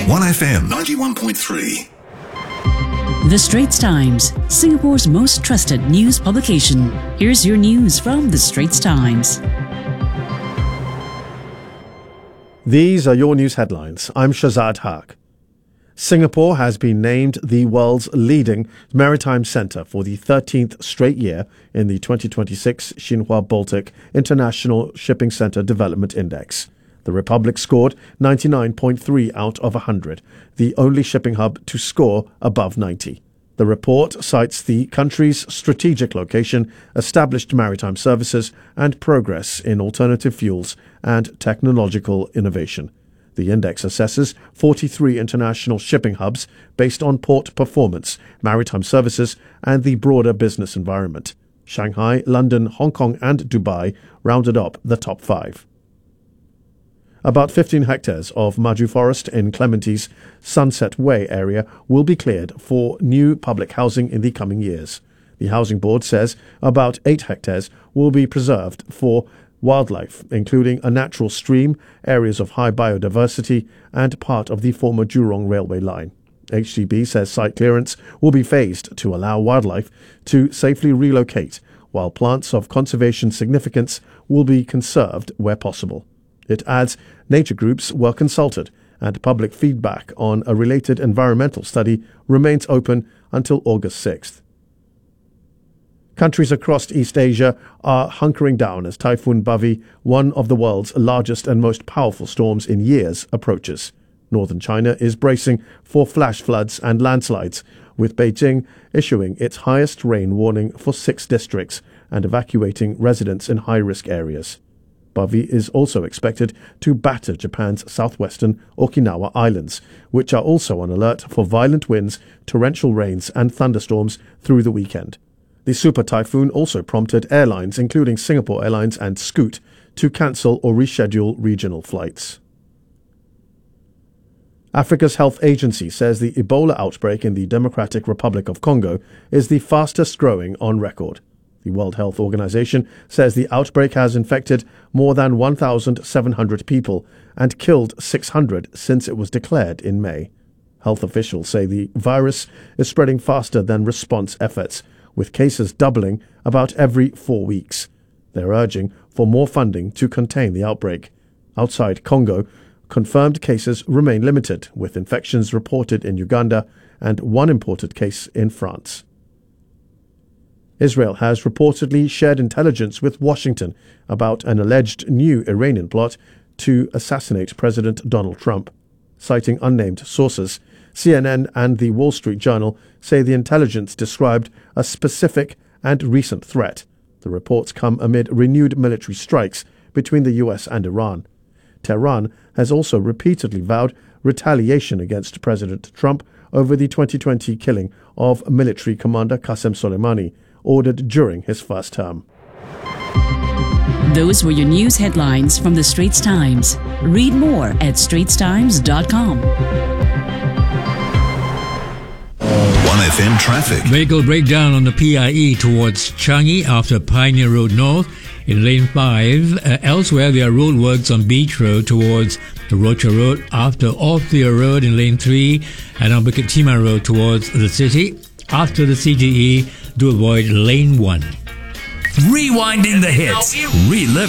1FM 91.3. The Straits Times, Singapore's most trusted news publication. Here's your news from The Straits Times. These are your news headlines. I'm Shazad Haq. Singapore has been named the world's leading maritime centre for the 13th straight year in the 2026 Xinhua Baltic International Shipping Centre Development Index. The Republic scored 99.3 out of 100, the only shipping hub to score above 90. The report cites the country's strategic location, established maritime services, and progress in alternative fuels and technological innovation. The index assesses 43 international shipping hubs based on port performance, maritime services, and the broader business environment. Shanghai, London, Hong Kong, and Dubai rounded up the top 5. About 15 hectares of Maju Forest in Clementi's Sunset Way area will be cleared for new public housing in the coming years. The Housing Board says about 8 hectares will be preserved for wildlife, including a natural stream, areas of high biodiversity, and part of the former Jurong railway line. HDB says site clearance will be phased to allow wildlife to safely relocate, while plants of conservation significance will be conserved where possible. It adds nature groups were consulted, and public feedback on a related environmental study remains open until August 6th. Countries across East Asia are hunkering down as Typhoon Bavi, one of the world's largest and most powerful storms in years, approaches. Northern China is bracing for flash floods and landslides, with Beijing issuing its highest rain warning for 6 districts and evacuating residents in high-risk areas. Bavi is also expected to batter Japan's southwestern Okinawa Islands, which are also on alert for violent winds, torrential rains, and thunderstorms through the weekend. The super typhoon also prompted airlines, including Singapore Airlines and Scoot, to cancel or reschedule regional flights. Africa's Health Agency says the Ebola outbreak in the Democratic Republic of Congo is the fastest growing on record. The World Health Organization says the outbreak has infected more than 1,700 people and killed 600 since it was declared in May. Health officials say the virus is spreading faster than response efforts, with cases doubling about every 4 weeks. They're urging for more funding to contain the outbreak. Outside Congo, confirmed cases remain limited, with infections reported in Uganda and 1 imported case in France. Israel has reportedly shared intelligence with Washington about an alleged new Iranian plot to assassinate President Donald Trump. Citing unnamed sources, CNN and the Wall Street Journal say the intelligence described a specific and recent threat. The reports come amid renewed military strikes between the US and Iran. Tehran has also repeatedly vowed retaliation against President Trump over the 2020 killing of military commander Qasem Soleimani, ordered during his first term. Those were your news headlines from The Straits Times. Read more at straitstimes.com. 1FM traffic. Vehicle breakdown on the PIE towards Changi after Pioneer Road North in lane 5. Elsewhere, there are roadworks on Beach Road towards the Rocha Road after Orthia Road in lane 3 and on Bukit Timah Road towards the city. After the CGE, do avoid lane 1. Rewinding the hits. Relive